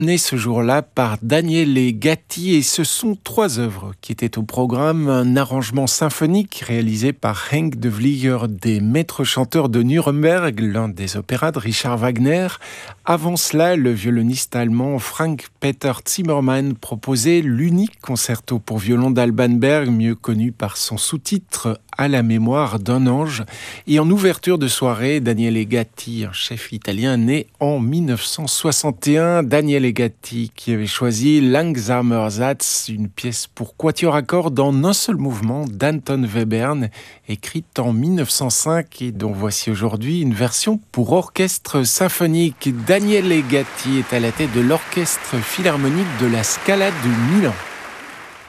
Né ce jour-là par Daniele Gatti, et ce sont 3 œuvres qui étaient au programme. Un arrangement symphonique réalisé par Henk de Vlieger, des maîtres chanteurs de Nuremberg, l'un des opéras de Richard Wagner. Avant cela, le violoniste allemand Frank-Peter Zimmermann proposait l'unique concerto pour violon d'Alban Berg, mieux connu par son sous-titre « À la mémoire d'un ange ». Et en ouverture de soirée, Daniele Gatti, un chef italien né en 1961. Daniele Gatti qui avait choisi Langsamer Satz, une pièce pour quatuor à cordes en un seul mouvement d'Anton Webern, écrite en 1905 et dont voici aujourd'hui une version pour orchestre symphonique. Daniele Gatti est à la tête de l'orchestre philharmonique de la Scala de Milan.